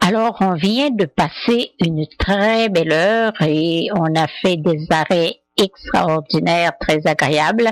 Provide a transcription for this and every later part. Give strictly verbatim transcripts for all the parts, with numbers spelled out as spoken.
Alors, on vient de passer une très belle heure et on a fait des arrêts extraordinaires, très agréables,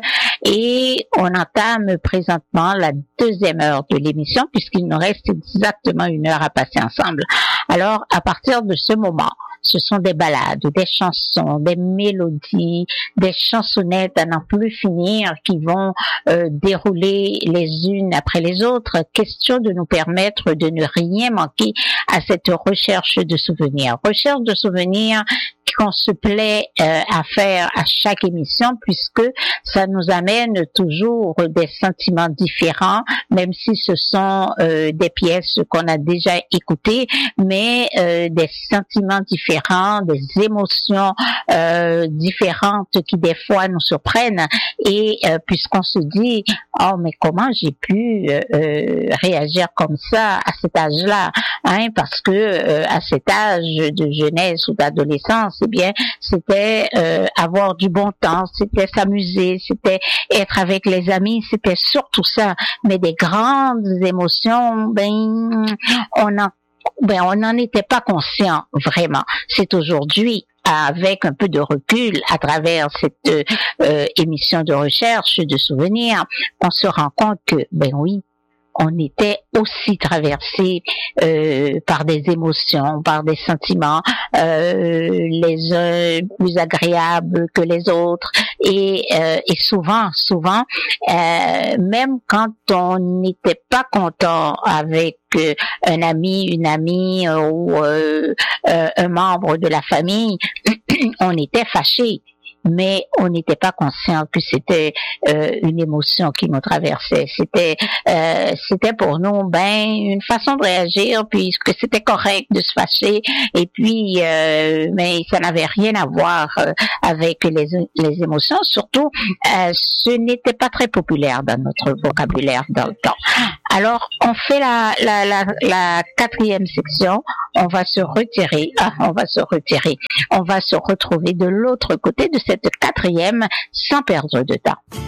et on entame présentement la deuxième heure de l'émission puisqu'il nous reste exactement une heure à passer ensemble. Alors, à partir de ce moment, ce sont des ballades, des chansons, des mélodies, des chansonnettes à n'en plus finir qui vont euh, dérouler les unes après les autres. Question de nous permettre de ne rien manquer à cette recherche de souvenirs. Recherche de souvenirs qu'on se plaît euh, à faire à chaque émission puisque ça nous amène toujours des sentiments différents, même si ce sont euh, des pièces qu'on a déjà écoutées, mais euh, des sentiments différents, des émotions euh, différentes qui des fois nous surprennent et euh, puisqu'on se dit oh mais comment j'ai pu euh, réagir comme ça à cet âge-là, hein, parce que euh, à cet âge de jeunesse ou d'adolescence, eh bien, c'était euh, avoir du bon temps, c'était s'amuser, c'était être avec les amis, c'était surtout ça. Mais des grandes émotions, ben, on en, ben, on n'en était pas conscient vraiment. C'est aujourd'hui, avec un peu de recul, à travers cette euh, émission de recherche de souvenirs, on se rend compte que, ben oui, on était aussi traversé euh, par des émotions, par des sentiments, euh, les uns plus agréables que les autres, et, euh, et souvent, souvent, euh, même quand on n'était pas content avec euh, un ami, une amie euh, ou euh, euh, un membre de la famille, on était fâché. Mais on n'était pas conscient que c'était euh, une émotion qui nous traversait. C'était euh, c'était pour nous ben une façon de réagir, puisque c'était correct de se fâcher. Et puis, euh, mais ça n'avait rien à voir euh, avec les les émotions. Surtout, euh, ce n'était pas très populaire dans notre vocabulaire dans le temps. Alors, on fait la la la, la quatrième section. On va se retirer. Ah, on va se retirer. On va se retrouver de l'autre côté de cette quatrième sans perdre de temps.